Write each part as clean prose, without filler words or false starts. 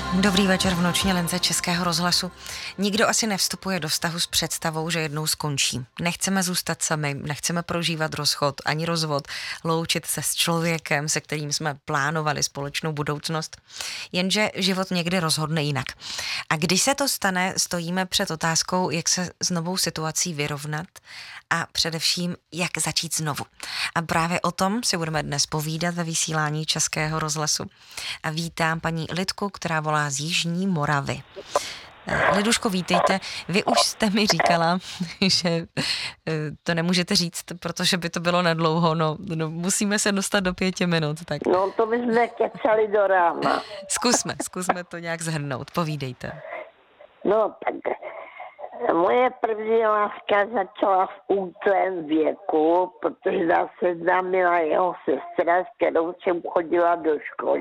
Dobrý večer v noční lince Českého rozhlasu. Nikdo asi nevstupuje do vztahu s představou, že jednou skončí. Nechceme zůstat sami, nechceme prožívat rozchod ani rozvod, loučit se s člověkem, se kterým jsme plánovali společnou budoucnost. Jenže život někdy rozhodne jinak. A když se to stane, stojíme před otázkou, jak se s novou situací vyrovnat a především, jak začít znovu. A právě o tom si budeme dnes povídat ve vysílání Českého rozhlasu. A vítám paní Lidku, která volá z Jižní Moravy. Liduško, vítejte. Vy už jste mi říkala, že to nemůžete říct, protože by to bylo nadlouho. No, musíme se dostat do 5 minut. Tak. No to bychom kecali do rána. Zkusme to nějak shrnout. Povídejte. No tak moje první láska začala v útlém věku, protože nás seznámila jeho sestra, s kterou jsem chodila do školy.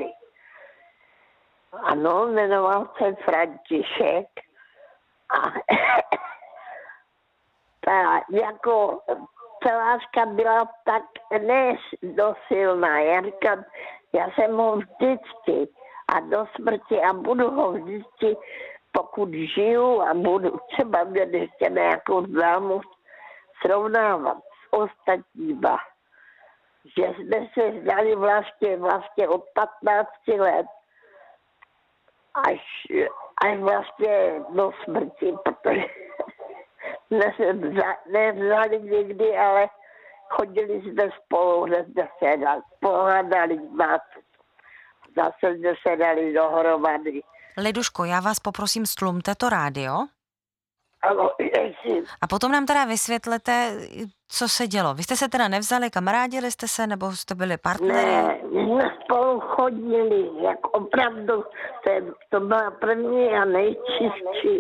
Ano, jmenoval se František a ta láska byla tak dosilná. Já jsem ho vždycky a do smrti a budu ho vždycky, pokud žiju a budu třeba mít ještě nějakou známost, srovnávat s ostatníma. Že jsme se znali vlastně od 15 let až vlastně do smrti, protože nevzali nikdy, ale chodili jsme spolu, pohádali nás, zase jsme se dali dohromady. Liduško, já vás poprosím, stlumte to rádio. Ano, a potom nám teda vysvětlete, co se dělo. Vy jste se teda nevzali, kamarádili jste se, nebo jste byli partnery? Ne, my jsme spolu chodili, jak opravdu, to byla první a nejčistší.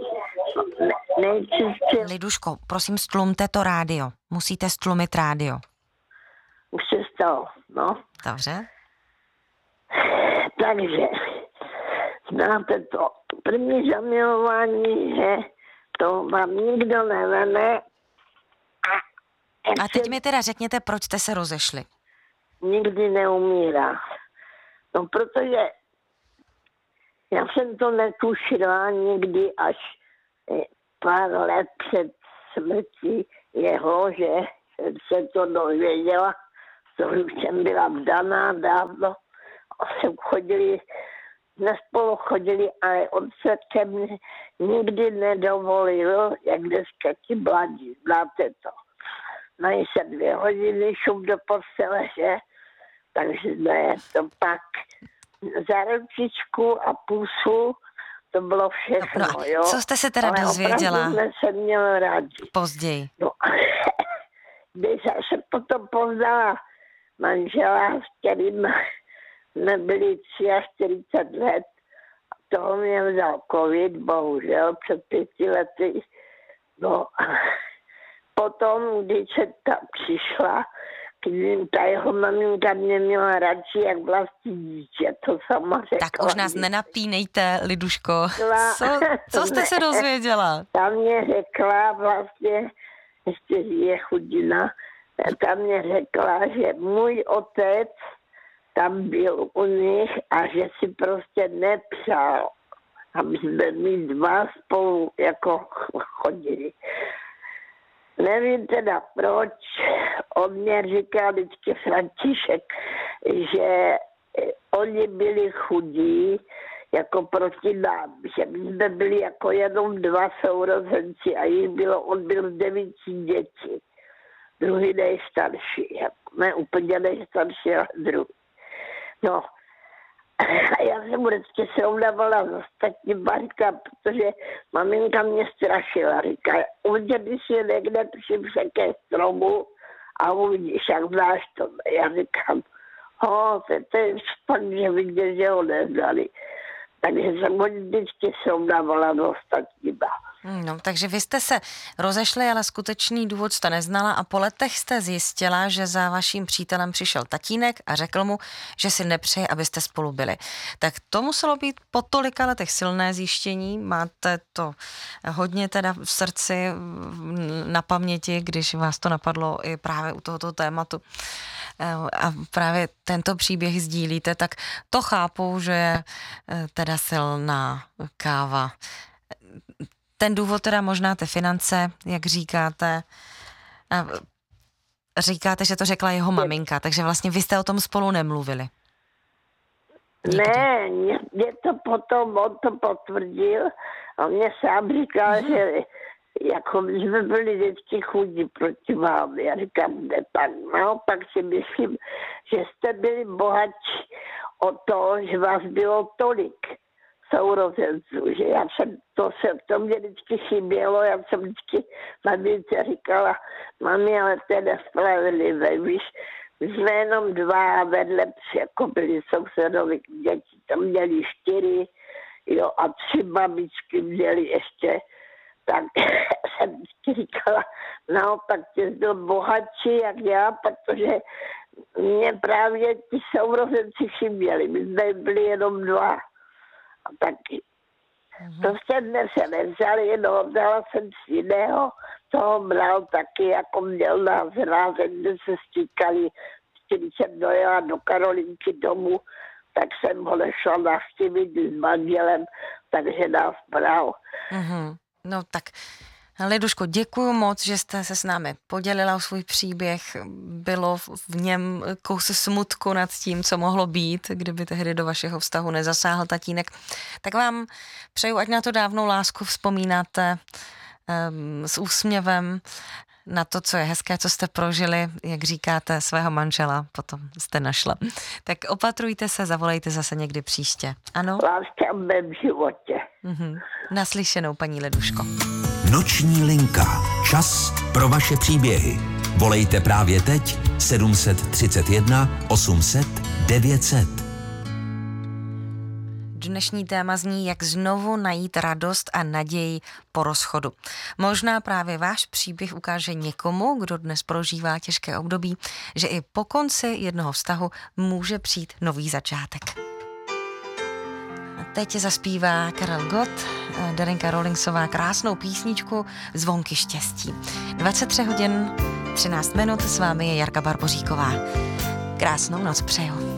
Liduško, prosím, stlumte to rádio. Musíte stlumit rádio. Už se stalo, no. Dobře. Takže, znáte to, první zamilování, že to vám nikdo neveme. A teď mi teda řekněte, proč jste se rozešli. Nikdy neumírá. No, protože já jsem to netušila nikdy až pár let před smrtí jeho, že jsem se to dozvěděla, to už jsem byla vdaná dávno. Spolu chodili, ale on se ke mně nikdy nedovolil, jak dneska ti mladí, znáte to. Mají se 2 hodiny, šup do postele, že? Takže ne, to pak za ručičku a pusu, to bylo všechno, no, jo. Co jste se teda dozvěděla? Ale opravdu se měl rádi. Později. No, když se potom poznala manžela, s kterým nebyli 43 let, toho mě vzal covid, bohužel, před 5 lety. No a potom, když se tam přišla, když ta jeho maminka mě měla radši jak vlastní dítě, to sama řekla. Tak už nás nenapínejte, Liduško. Co jste se dozvěděla? Ta mě řekla vlastně, ještě je chudina, ta mě řekla, že můj otec tam byl u nich a že si prostě nepřál, aby jsme my 2 spolu jako chodili. Nevím teda proč, on mě říkal vždycky František, že oni byli chudí jako proti nám, že my jsme byli jako jenom 2 sourozenci a on byl z 9 dětí. Druhý nejstarší, ne úplně nejstarší, ale druhý. No, a já jsem vždycky srovnávala s ostatníma, protože maminka mě strašila. Říká, udělej si někde při ke stromu a uvidíš, jak znáš to. Já říkám, to je špatně, že vidět, že ho neznali. Takže jsem ho vždycky srovnávala s ostatníma. No, takže vy jste se rozešli, ale skutečný důvod jste neznala a po letech jste zjistila, že za vaším přítelem přišel tatínek a řekl mu, že si nepřeje, abyste spolu byli. Tak to muselo být po tolika letech silné zjištění, máte to hodně teda v srdci, na paměti, když vás to napadlo i právě u tohoto tématu. a právě tento příběh sdílíte, tak to chápu, že je teda silná káva. Ten důvod teda možná ty finance, jak říkáte. Říkáte, že to řekla jeho maminka, takže vlastně vy jste o tom spolu nemluvili. Nikdy. Ne, mě to potom, on to potvrdil a mě sám říkal, že jako my jsme byli vždycky chudí proti vám. Já říkám, ne, tak naopak si myslím, že jste byli bohatší o to, že vás bylo tolik sourozenců, že to mě vždycky chybělo, já jsem vždycky mamince říkala, mami, ale to je nespravedlivé, víš, my jsme jenom 2 vedle, jako byli sousedovi děti, tam měli 4, jo, a 3 babičky měli ještě, tak jsem vždycky říkala, naopak ty byl bohatší jak já, protože mě právě ti sourozenci chyběli, my jsme byli jenom 2. A taky. Prostě dnes se nevzali, no, dala jsem si jiného, toho bral taky, jako měl nás rázen, kde se stýkali, když jsem dojela do Karolinky domů, tak jsem ho nešla navštívit s manželem, takže nás bral. No tak, Liduško, děkuju moc, že jste se s námi podělila o svůj příběh. Bylo v něm kus smutku nad tím, co mohlo být, kdyby tehdy do vašeho vztahu nezasáhl tatínek. Tak vám přeju, ať na to dávnou lásku vzpomínáte s úsměvem na to, co je hezké, co jste prožili, jak říkáte, svého manžela potom jste našla. Tak opatrujte se, zavolejte zase někdy příště. Ano? Láska v mém životě. Naslyšenou, paní Liduško. Noční linka. Čas pro vaše příběhy. Volejte právě teď 731 800 900. Dnešní téma zní, jak znovu najít radost a naději po rozchodu. Možná právě váš příběh ukáže někomu, kdo dnes prožívá těžké období, že i po konci jednoho vztahu může přijít nový začátek. A teď zaspívá Karel Gott, Darinka Rawlingsová krásnou písničku Zvonky štěstí. 23 hodin 13 minut, s vámi je Jarka Barboříková. Krásnou noc přeju.